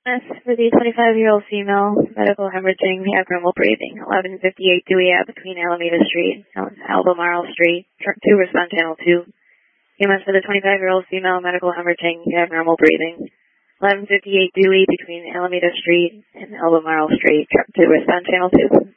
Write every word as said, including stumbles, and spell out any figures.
For the twenty-five-year-old female, medical hemorrhaging, abnormal breathing, eleven fifty-eight Dewey Ave between Alameda Street and Albemarle Street, to respond channel two. E M S for the twenty-five-year-old female, medical hemorrhaging, abnormal breathing, eleven fifty-eight Dewey between Alameda Street and Albemarle Street, to respond channel two.